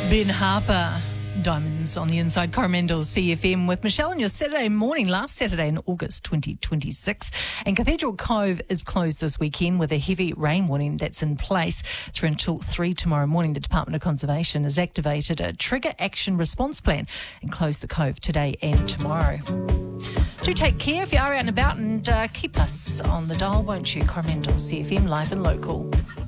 Ben Harper, Diamonds on the Inside, Coromandel CFM with Michelle on your Saturday morning, last Saturday in August 2026. And Cathedral Cove is closed this weekend with a heavy rain warning that's in place through until 3 tomorrow morning. The Department of Conservation has activated a trigger action response plan and closed the cove today and tomorrow. Do take care if you are out and about, and keep us on the dial, won't you? Coromandel CFM, live and local.